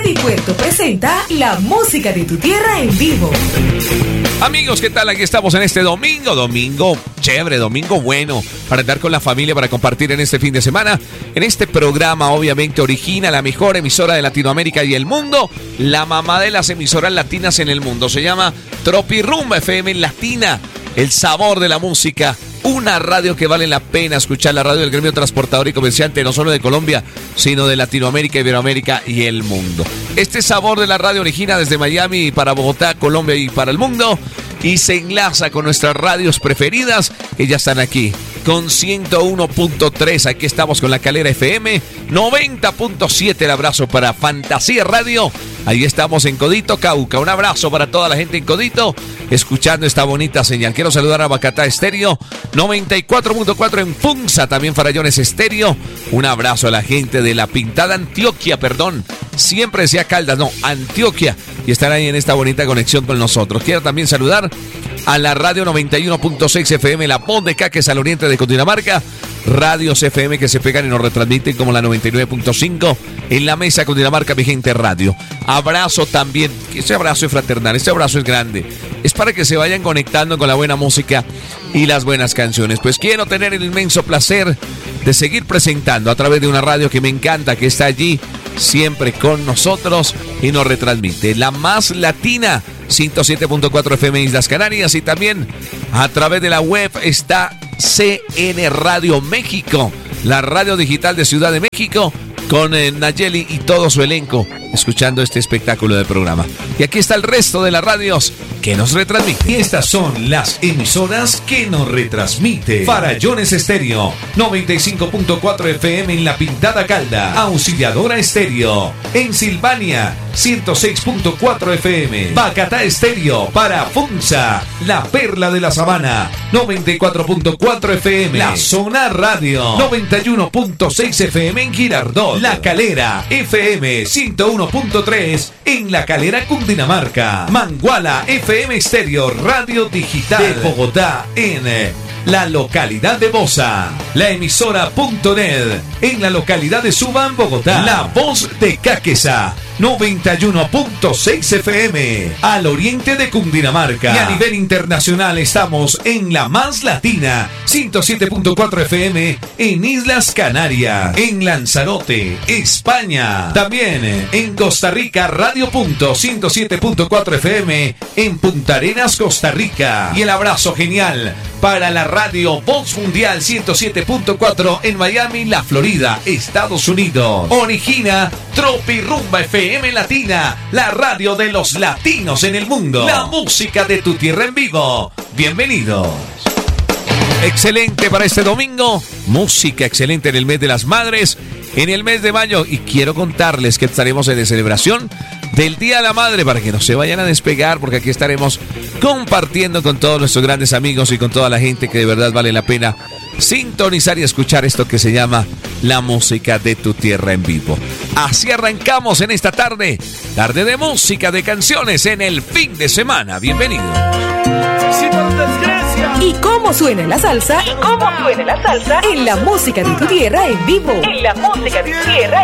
Puerto presenta la música de tu tierra en vivo. Amigos, ¿qué tal? Aquí estamos en este domingo chévere, domingo bueno, para estar con la familia, para compartir en este fin de semana. En este programa, obviamente, origina la mejor emisora de Latinoamérica y el mundo, la mamá de las emisoras latinas en el mundo. Se llama Tropirumba FM Latina, el sabor de la música. Una radio que vale la pena escuchar, la radio del gremio transportador y comerciante, no solo de Colombia, sino de Latinoamérica, Iberoamérica y el mundo. Este sabor de la radio origina desde Miami para Bogotá, Colombia y para el mundo, y se enlaza con nuestras radios preferidas que ya están aquí. Con 101.3, aquí estamos con La Calera FM, 90.7, el abrazo para Fantasía Radio. Ahí estamos en Codito, Cauca. Un abrazo para toda la gente en Codito, escuchando esta bonita señal. Quiero saludar a Bacatá Estéreo, 94.4 en Funza, también Farallones Estéreo. Un abrazo a la gente de La Pintada Antioquia, siempre decía Caldas, no, Antioquia, y estar ahí en esta bonita conexión con nosotros. Quiero también saludar a la radio 91.6 FM, La Voz de Caques al oriente de Cundinamarca, radios FM que se pegan y nos retransmiten como la 99.5 en la mesa Cundinamarca Vigente Radio. Abrazo también, ese abrazo es fraternal, este abrazo es grande, es para que se vayan conectando con la buena música y las buenas canciones. Pues quiero tener el inmenso placer de seguir presentando a través de una radio que me encanta, que está allí siempre con nosotros y nos retransmite, la más latina, 107.4 FM Islas Canarias, y también a través de la web está CN Radio México, la radio digital de Ciudad de México, con Nayeli y todo su elenco, escuchando este espectáculo de programa. Y aquí está el resto de las radios que nos retransmiten. Y estas son las emisoras que nos retransmiten. Farallones Estéreo, 95.4 FM en La Pintada Calda. Auxiliadora Estéreo, en Silvania, 106.4 FM. Bacatá Estéreo, para Funza, La Perla de la Sabana, 94.4 FM. La Zona Radio, 91.6 FM en Girardot. La Calera FM, 101.3 en La Calera, Cundinamarca. Manguala FM Estéreo, radio digital de Bogotá, en la localidad de Bosa. La emisora.net en la localidad de Subán, Bogotá. La Voz de Caquesa, 91.6 FM al oriente de Cundinamarca. Y a nivel internacional estamos en la más latina, 107.4 FM en Islas Canarias, en Lanzarote, España. También en Costa Rica, Radio Punto 107.4 FM en Punta Arenas, Costa Rica. Y el abrazo genial para la radio Voz Mundial 107.4 en Miami, la Florida, Estados Unidos. Origina Tropirumba FM Latina, la radio de los latinos en el mundo. La música de tu tierra en vivo. Bienvenidos. Excelente para este domingo, música excelente en el mes de las madres, en el mes de mayo, y quiero contarles que estaremos en celebración del Día de la Madre, para que no se vayan a despegar, porque aquí estaremos compartiendo con todos nuestros grandes amigos y con toda la gente que de verdad vale la pena sintonizar y escuchar esto que se llama la música de tu tierra en vivo. Así arrancamos en esta tarde de música, de canciones en el fin de semana. Bienvenidos. ¿Y cómo suena la salsa? En la música de tu tierra en vivo.